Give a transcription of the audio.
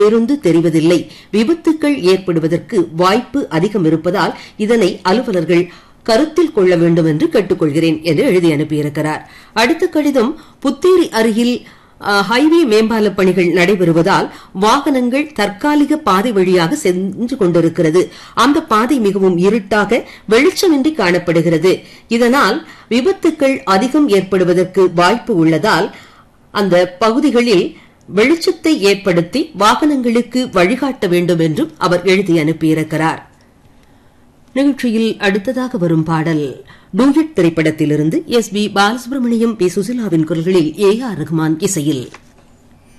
பேருந்து தெரிவதில்லை. விபத்துக்கள் ஏற்படுவதற்கு வாய்ப்பு அதிகம் இருப்பதால் இதனை அலுவலர்கள் கருத்தில் கொள்ள வேண்டும் என்று கேட்டுக்கொள்கிறேன் என்று எழுதி அனுப்பியிருக்கிறார். அடுத்த கடிதம், புத்தேரி அருகில் ஹைவே மேம்பால பணிகள் நடைபெறுவதால் வாகனங்கள் தற்காலிக பாதை வழியாக சென்று கொண்டிருக்கிறது. அந்த பாதை மிகவும் இருட்டாக வெளிச்சமின்றி காணப்படுகிறது. இதனால் விபத்துக்கள் அதிகம் ஏற்படுவதற்கு வாய்ப்பு உள்ளதால் அந்த பகுதிகளில் வெளிச்சத்தை ஏற்படுத்தி வாகனங்களுக்கு வழிகாட்ட வேண்டும் என்றும் அவர் எழுதி அனுப்பியிருக்கிறார். நிகழ்ச்சியில் அடுத்ததாக வரும் பாடல் டூயட் திரைப்படத்திலிருந்து எஸ். பி. பாலசுப்ரமணியம், பி. சுசிலாவின் குரல்களில் ஏ. ஆர். ரஹ்மான் இசையில்.